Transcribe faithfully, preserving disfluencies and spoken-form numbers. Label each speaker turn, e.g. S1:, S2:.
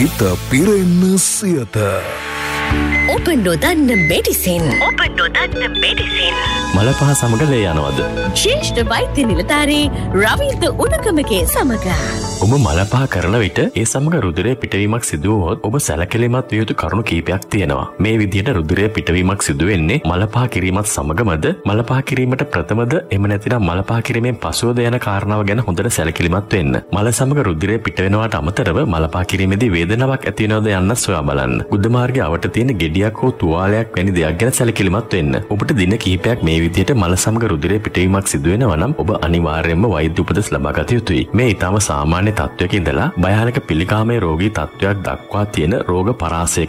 S1: හිත පිරෙන්න සියත.
S2: ඔබ නොදන්න මෙඩිසින් ඔබ නොදන්න මෙඩිසින්
S3: මලපහ සමග ලේ යනවද?
S2: ශ්‍රේෂ්ඨ වෛද්‍ය නිලධාරී රවීන්ද්‍ර උණකමගේ සමග
S3: ඔබ මලපහ කරන විට ඒ සමග රුධිරයේ පිටවීමක් සිදු වුවහොත් ඔබ සැලකිලිමත් විය යුතු කරුණු කීපයක් තියෙනවා. මේ විදිහට රුධිරයේ පිටවීමක් සිදු වෙන්නේ මලපහ කිරීමත් සමගමද මලපහ කිරීමට ප්‍රථමද එම නැතිනම් මලපහ කිරීමෙන් පසුවද යන කාරණාව ගැන හොඳට සැලකිලිමත් වෙන්න. මල සමග රුධිරයේ පිට වෙනවාට අමතරව මලපහ කිරීමේදී වේදනාවක් ඇති වෙනවද යන්න සොයා බලන්න. ගුද මාර්ගයේ අවට තියෙන ගෙඩියක් හෝ තුවාලයක් වැනි දෙයක් ගැන සැලකිලිමත් වෙන්න. ඔබට දින කිහිපයක් මේ විදිහට මල සමග රුධිරයේ පිටවීමක් සිදු වෙනවා නම් ඔබ අනිවාර්යයෙන්ම වෛද්‍ය උපදෙස් ලබා ගත යුතුයි. මේ ඊටම සාමාන්‍ය තත්ත්වයක ඉඳලා භයානක පිළිකාමයේ රෝගී තත්ත්වයක් දක්වා තියෙන රෝග පරාසයක